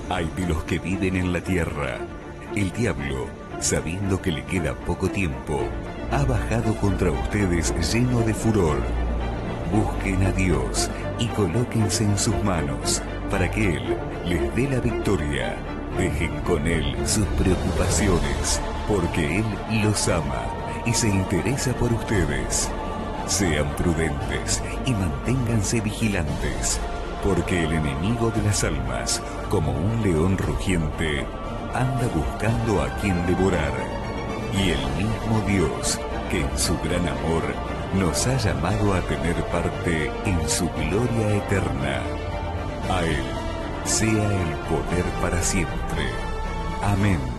Hay de los que viven en la tierra. El diablo, sabiendo que le queda poco tiempo, ha bajado contra ustedes lleno de furor. Busquen a Dios y colóquense en sus manos para que Él les dé la victoria. Dejen con Él sus preocupaciones, porque Él los ama y se interesa por ustedes. Sean prudentes y manténganse vigilantes, porque el enemigo de las almas, como un león rugiente, anda buscando a quien devorar. Y el mismo Dios, que en su gran amor nos ha llamado a tener parte en su gloria eterna. A Él sea el poder para siempre. Amén.